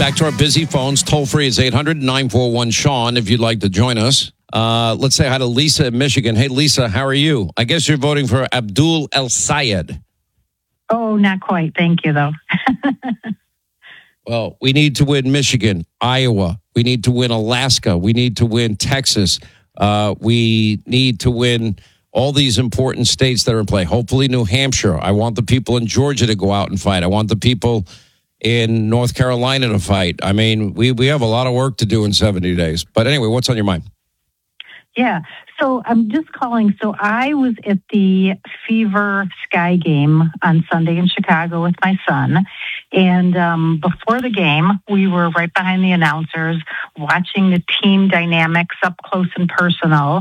Back to our busy phones. Toll free is 800-941-SEAN if you'd like to join us. Let's say hi to Lisa in Michigan. Hey, Lisa, how are you? I guess you're voting for Abdul El-Sayed. Oh, not quite. Thank you, though. Well, we need to win Michigan, Iowa. We need to win Alaska. We need to win Texas. We need to win all these important states that are in play. Hopefully New Hampshire. I want the people in Georgia to go out and fight. I want the people in North Carolina to fight. I mean, we have a lot of work to do in 70 days. But anyway, what's on your mind? Yeah. So I'm just calling. So I was at the Fever Sky game on Sunday in Chicago with my son. And before the game, we were right behind the announcers watching the team dynamics up close and personal.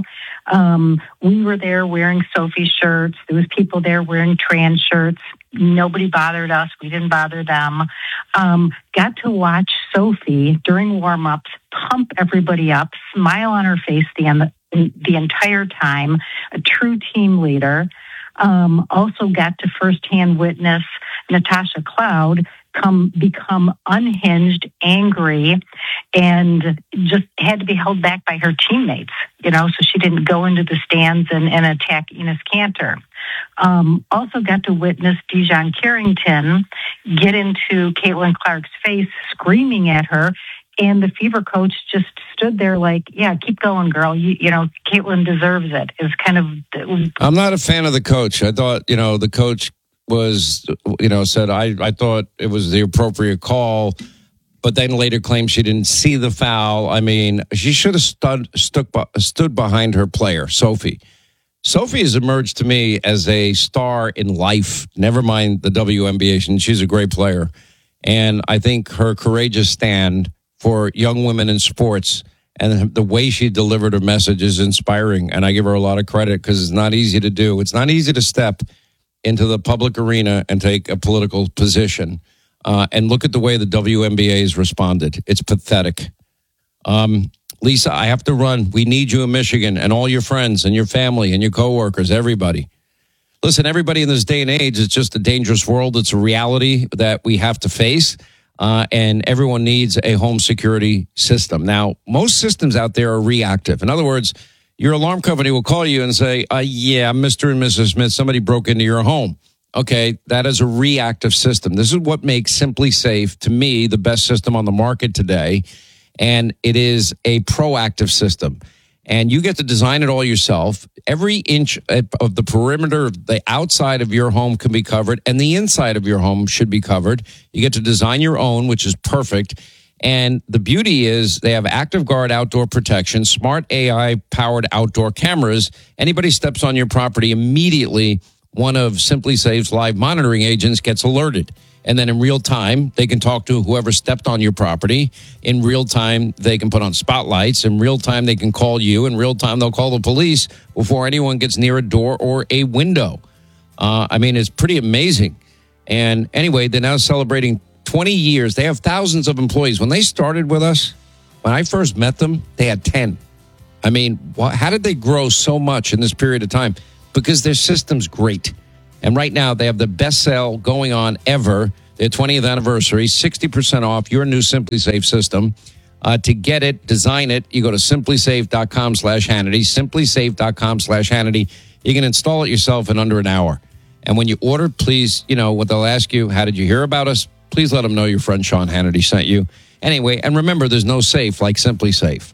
We were there wearing Sophie shirts. There was people there wearing trans shirts. Nobody bothered us. We didn't bother them. Got to watch Sophie during warm-ups pump everybody up, smile on her face the entire time, a true team leader. Also got to firsthand witness Natasha Cloud become unhinged, angry, and just had to be held back by her teammates, so she didn't go into the stands and attack Enes Kanter. Also got to witness Dijon Carrington get into Caitlin Clark's face, screaming at her, and the Fever coach just stood there like, yeah, keep going, girl. Caitlin deserves it. It's kind of... I'm not a fan of the coach. I thought, the coach was, said, I thought it was the appropriate call, but then later claimed she didn't see the foul. I mean, she should have stood behind her player, Sophie. Sophie has emerged to me as a star in life, never mind the WNBA, and she's a great player. And I think her courageous stand for young women in sports and the way she delivered her message is inspiring. And I give her a lot of credit because it's not easy to do. It's not easy to step into the public arena and take a political position. And look at the way the WNBA has responded. It's pathetic. Lisa, I have to run. We need you in Michigan and all your friends and your family and your coworkers, everybody. Listen, everybody in this day and age, it's just a dangerous world. It's a reality that we have to face. And everyone needs a home security system. Now, most systems out there are reactive. In other words, your alarm company will call you and say, yeah, Mr. and Mrs. Smith, somebody broke into your home. Okay, that is a reactive system. This is what makes Simply Safe, to me, the best system on the market today. And it is a proactive system. And you get to design it all yourself. Every inch of the perimeter, the outside of your home can be covered, and the inside of your home should be covered. You get to design your own, which is perfect. And the beauty is they have Active Guard outdoor protection, smart AI-powered outdoor cameras. Anybody steps on your property, immediately one of Simply Safe's live monitoring agents gets alerted. And then in real time, they can talk to whoever stepped on your property. In real time, they can put on spotlights. In real time, they can call you. In real time, they'll call the police before anyone gets near a door or a window. It's pretty amazing. And anyway, they're now celebrating 20 years. They have thousands of employees. When they started with us, when I first met them, they had 10. How did they grow so much in this period of time? Because their system's great. And right now, they have the best sale going on ever, their 20th anniversary, 60% off your new Simply Safe system. To get it, design it, you go to simplysafe.com/Hannity, simplysafe.com/Hannity. You can install it yourself in under an hour. And when you order, please, what they'll ask you, how did you hear about us? Please let them know your friend Sean Hannity sent you. Anyway, and remember, there's no safe like Simply Safe.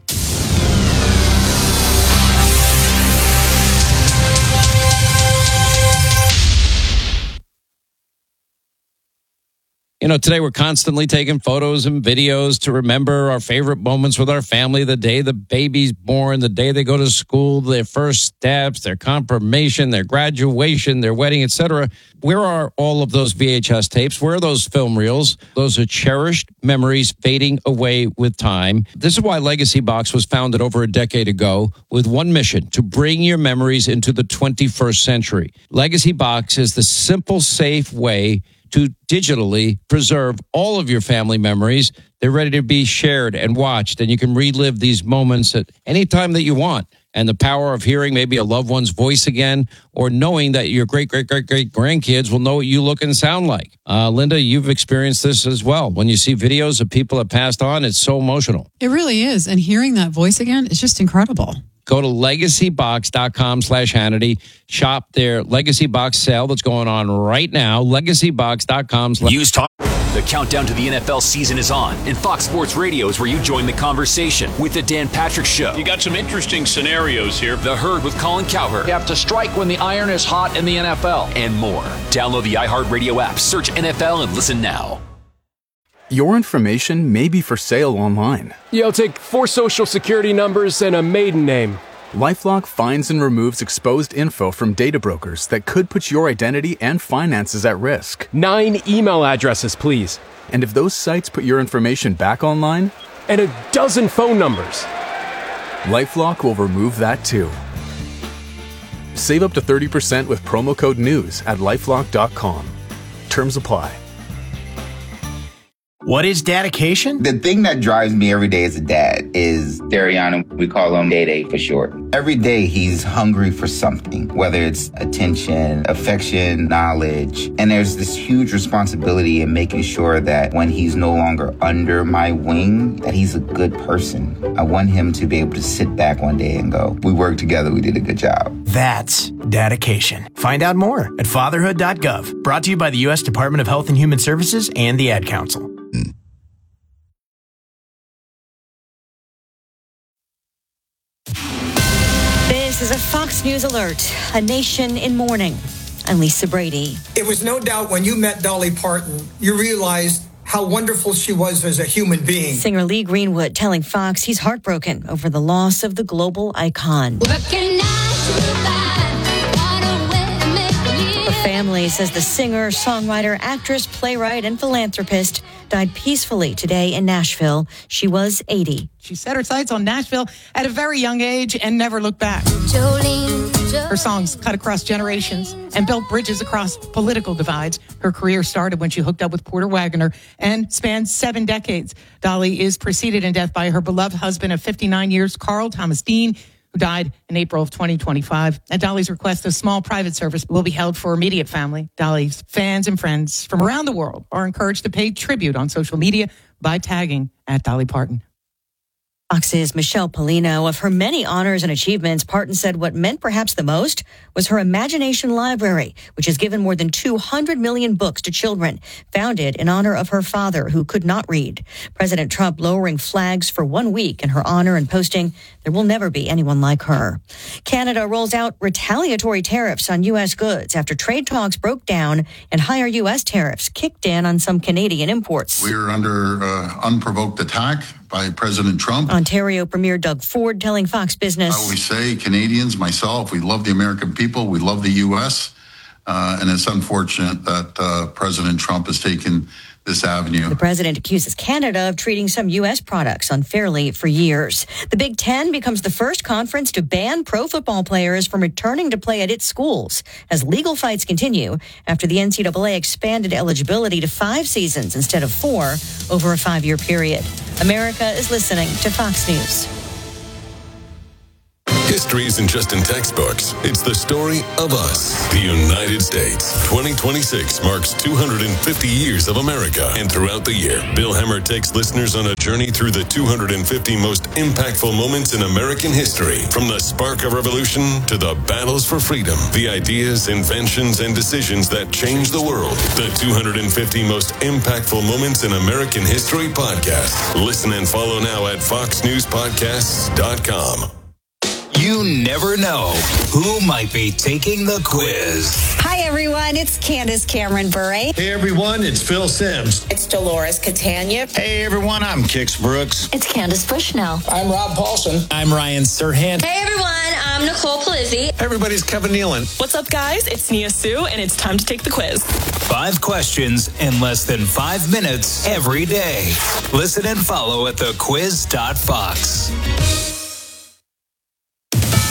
Today we're constantly taking photos and videos to remember our favorite moments with our family, the day the baby's born, the day they go to school, their first steps, their confirmation, their graduation, their wedding, etc. Where are all of those VHS tapes? Where are those film reels? Those are cherished memories fading away with time. This is why Legacy Box was founded over a decade ago with one mission: to bring your memories into the 21st century. Legacy Box is the simple, safe way to digitally preserve all of your family memories. They're ready to be shared and watched, and you can relive these moments at any time that you want. And the power of hearing maybe a loved one's voice again, or knowing that your great-great-great-great-grandkids will know what you look and sound like. Linda, you've experienced this as well. When you see videos of people that passed on, it's so emotional. It really is. And hearing that voice again is just incredible. Go to legacybox.com/Hannity. Shop their Legacy Box sale that's going on right now. Legacybox.com. Use talk. The countdown to the NFL season is on, and Fox Sports Radio is where you join the conversation with the Dan Patrick Show. You got some interesting scenarios here. The Herd with Colin Cowherd. You have to strike when the iron is hot in the NFL. And more. Download the iHeartRadio app, search NFL, and listen now. Your information may be for sale online. Yeah, I'll take 4 social security numbers and a maiden name. LifeLock finds and removes exposed info from data brokers that could put your identity and finances at risk. 9 email addresses, please. And if those sites put your information back online? And a dozen phone numbers. LifeLock will remove that too. Save up to 30% with promo code NEWS at LifeLock.com. Terms apply. What is dedication? The thing that drives me every day as a dad is Dariana. We call him Day-Day for short. Every day he's hungry for something, whether it's attention, affection, knowledge. And there's this huge responsibility in making sure that when he's no longer under my wing, that he's a good person. I want him to be able to sit back one day and go, we worked together, we did a good job. That's dedication. Find out more at fatherhood.gov. Brought to you by the U.S. Department of Health and Human Services and the Ad Council. This is a Fox News alert. A nation in mourning. I'm Lisa Brady. It was no doubt when you met Dolly Parton, you realized how wonderful she was as a human being. Singer Lee Greenwood telling Fox he's heartbroken over the loss of the global icon. Her family says the singer, songwriter, actress, playwright, and philanthropist died peacefully today in Nashville. She was 80. She set her sights on Nashville at a very young age and never looked back. Her songs cut across generations and built bridges across political divides. Her career started when she hooked up with Porter Wagoner and spanned 7 decades. Dolly is preceded in death by her beloved husband of 59 years, Carl Thomas Dean, who died in April of 2025. At Dolly's request, a small private service will be held for immediate family. Dolly's fans and friends from around the world are encouraged to pay tribute on social media by tagging at Dolly Parton. Fox's Michelle Polino. Of her many honors and achievements, Parton said what meant perhaps the most was her Imagination Library, which has given more than 200 million books to children, founded in honor of her father, who could not read. President Trump lowering flags for 1 week in her honor and posting, there will never be anyone like her. Canada rolls out retaliatory tariffs on U.S. goods after trade talks broke down and higher U.S. tariffs kicked in on some Canadian imports. We're under unprovoked attack by President Trump. Ontario Premier Doug Ford telling Fox Business. I always say, Canadians, myself, we love the American people, we love the U.S., and it's unfortunate that President Trump has taken this avenue. The president accuses Canada of treating some U.S. products unfairly for years. The Big Ten becomes the first conference to ban pro football players from returning to play at its schools as legal fights continue after the NCAA expanded eligibility to 5 seasons instead of 4 over a 5-year period. America is listening to Fox News. History isn't just in textbooks. It's the story of us, the United States. 2026 marks 250 years of America. And throughout the year, Bill Hemmer takes listeners on a journey through the 250 most impactful moments in American history. From the spark of revolution to the battles for freedom, the ideas, inventions, and decisions that changed the world. The 250 most impactful moments in American history podcast. Listen and follow now at foxnewspodcasts.com. You never know who might be taking the quiz. Hi, everyone. It's Candace Cameron Bure. Hey, everyone. It's Phil Sims. It's Dolores Catania. Hey, everyone. I'm Kix Brooks. It's Candace Bushnell. I'm Rob Paulson. I'm Ryan Serhant. Hey, everyone. I'm Nicole Palizzi. Everybody's Kevin Nealon. What's up, guys? It's Nia Sue, and it's time to take the quiz. 5 questions in less than 5 minutes every day. Listen and follow at thequiz.fox. The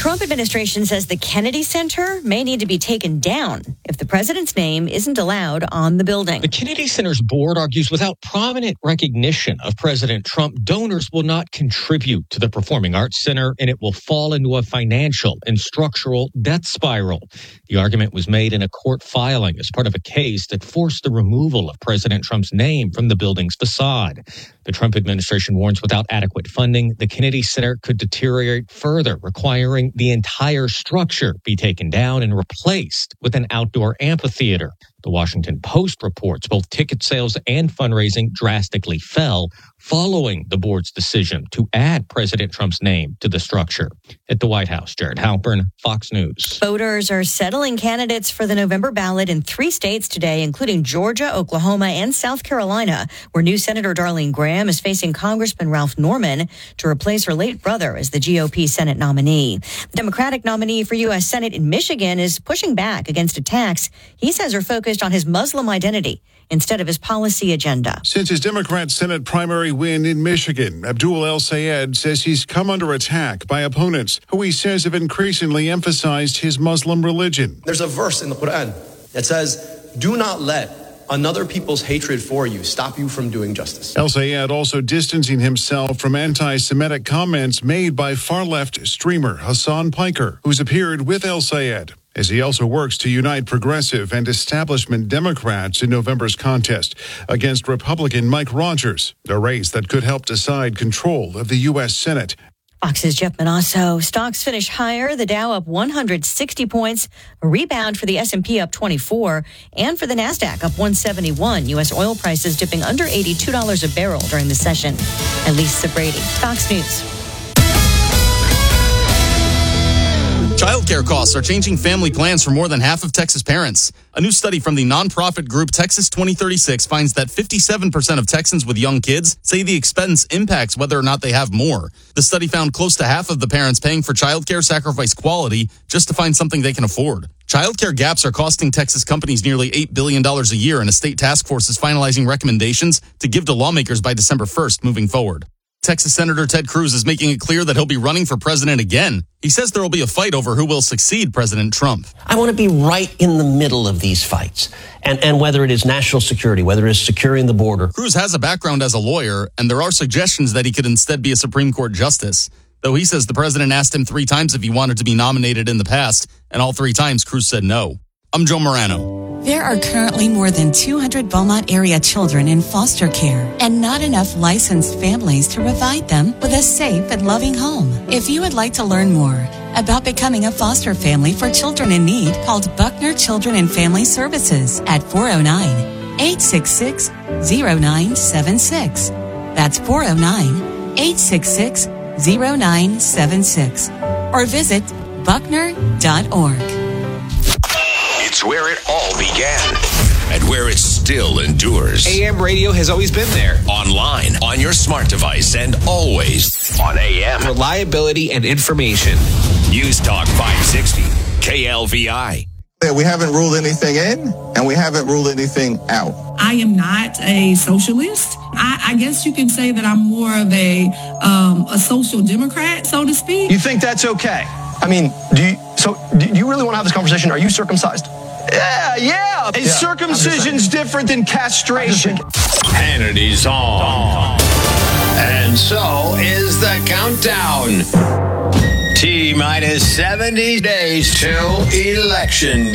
Trump administration says the Kennedy Center may need to be taken down if the president's name isn't allowed on the building. The Kennedy Center's board argues without prominent recognition of President Trump, donors will not contribute to the Performing Arts Center, and it will fall into a financial and structural death spiral. The argument was made in a court filing as part of a case that forced the removal of President Trump's name from the building's facade. The Trump administration warns without adequate funding, the Kennedy Center could deteriorate further, requiring the entire structure be taken down and replaced with an outdoor amphitheater. The Washington Post reports both ticket sales and fundraising drastically fell following the board's decision to add President Trump's name to the structure. At the White House, Jared Halpern, Fox News. Voters are settling candidates for the November ballot in 3 states today, including Georgia, Oklahoma, and South Carolina, where new Senator Darlene Graham is facing Congressman Ralph Norman to replace her late brother as the GOP Senate nominee. The Democratic nominee for U.S. Senate in Michigan is pushing back against attacks he says are focused on his Muslim identity instead of his policy agenda. Since his Democrat Senate primary win in Michigan, Abdul El-Sayed says he's come under attack by opponents who he says have increasingly emphasized his Muslim religion. There's a verse in the Quran that says, do not let another people's hatred for you stop you from doing justice. El-Sayed also distancing himself from anti-Semitic comments made by far-left streamer Hassan Piker, who's appeared with El-Sayed, as he also works to unite progressive and establishment Democrats in November's contest against Republican Mike Rogers, a race that could help decide control of the U.S. Senate. Fox's Jeff Manasso. Stocks finish higher. The Dow up 160 points, a rebound for the S&P up 24, and for the NASDAQ up 171. U.S. oil prices dipping under $82 a barrel during the session. And Lisa Brady, Fox News. Childcare costs are changing family plans for more than half of Texas parents. A new study from the nonprofit group Texas 2036 finds that 57% of Texans with young kids say the expense impacts whether or not they have more. The study found close to half of the parents paying for childcare sacrifice quality just to find something they can afford. Childcare gaps are costing Texas companies nearly $8 billion a year, and a state task force is finalizing recommendations to give to lawmakers by December 1st moving forward. Texas Senator Ted Cruz is making it clear that he'll be running for president again. He says there will be a fight over who will succeed President Trump. I want to be right in the middle of these fights. And whether it is national security, whether it is securing the border. Cruz has a background as a lawyer, and there are suggestions that he could instead be a Supreme Court justice. Though he says the president asked him 3 times if he wanted to be nominated in the past, and all 3 times Cruz said no. I'm Joe Morano. There are currently more than 200 Beaumont area children in foster care and not enough licensed families to provide them with a safe and loving home. If you would like to learn more about becoming a foster family for children in need, call Buckner Children and Family Services at 409-866-0976. That's 409-866-0976. Or visit buckner.org. It's where it all began and where it still endures. AM radio has always been there. Online, on your smart device, and always on AM. Reliability and information. News Talk 560, KLVI. We haven't ruled anything in, and we haven't ruled anything out. I am not a socialist. I guess you can say that I'm more of a social democrat, so to speak. You think that's okay? I mean, do you really want to have this conversation? Are you circumcised? Yeah. Circumcision's different than castration. Hannity's on. And so is the countdown. T-minus 70 days till Election Day.